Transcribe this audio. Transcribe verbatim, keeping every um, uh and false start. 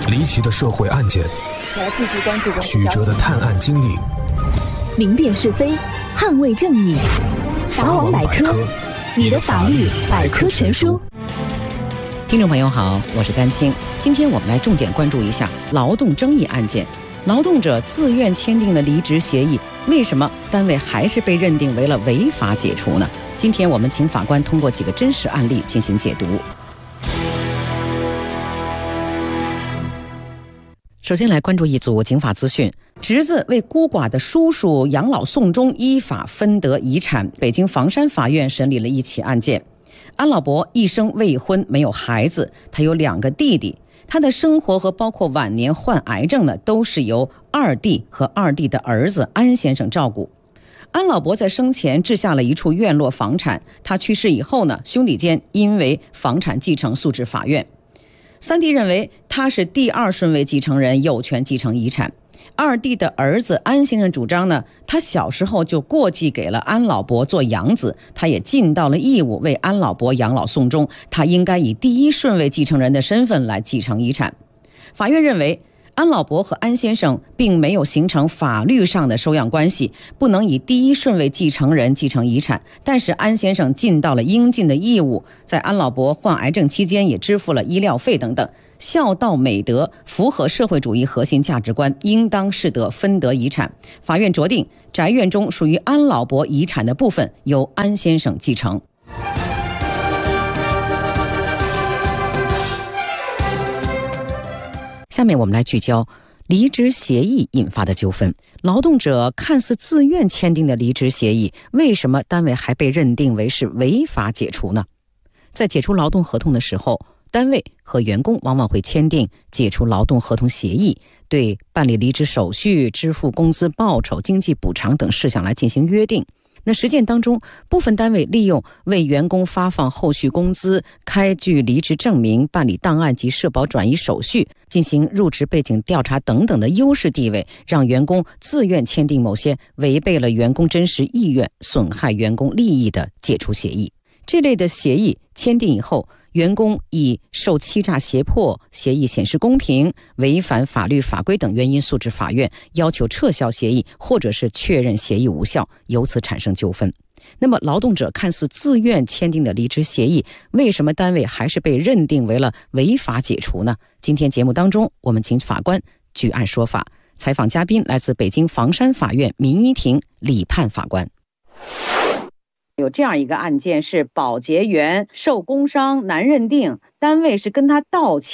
离奇的社会案件， 继续关注曲折的探案经历， 明辨是非，捍卫正义。法网百科，你的法律百科全书。 听众朋友好，我是丹青。今天我们来重点关注一下劳动争议案件。劳动者自愿签订了离职协议，为什么单位还是被认定为了违法解除呢？今天我们请法官通过几个真实案例进行解读。首先来关注一组警法资讯。侄子为孤寡的叔叔养老送终，依法分得遗产。北京房山法院审理了一起案件。安老伯一生未婚，没有孩子，他有两个弟弟，他的生活和包括晚年患癌症呢，都是由二弟和二弟的儿子安先生照顾。安老伯在生前置下了一处院落房产，他去世以后呢，兄弟间因为房产继承诉至法院。三弟认为他是第二顺位继承人，有权继承遗产。二弟的儿子安先生主张呢，他小时候就过继给了安老伯做养子，他也尽到了义务为安老伯养老送终，他应该以第一顺位继承人的身份来继承遗产。法院认为安老伯和安先生并没有形成法律上的收养关系，不能以第一顺位继承人继承遗产，但是安先生尽到了应尽的义务，在安老伯患癌症期间也支付了医疗费等等，孝道美德，符合社会主义核心价值观，应当适得分得遗产。法院酌定宅院中属于安老伯遗产的部分由安先生继承。下面我们来聚焦离职协议引发的纠纷。劳动者看似自愿签订的离职协议，为什么单位还被认定为是违法解除呢？在解除劳动合同的时候，单位和员工往往会签订解除劳动合同协议，对办理离职手续、支付工资报酬、经济补偿等事项来进行约定。那实践当中，部分单位利用为员工发放后续工资、开具离职证明、办理档案及社保转移手续、进行入职背景调查等等的优势地位，让员工自愿签订某些违背了员工真实意愿、损害员工利益的解除协议。这类的协议签订以后，员工以受欺诈胁迫、协议显示公平、违反法律法规等原因诉至法院，要求撤销协议，或者是确认协议无效，由此产生纠纷。那么劳动者看似自愿签订的离职协议，为什么单位还是被认定为了违法解除呢？今天节目当中，我们请法官举案说法。采访嘉宾来自北京房山法院民一庭李盼法官。有这样一个案件，是保洁员受工伤难认定，单位是跟他盗窃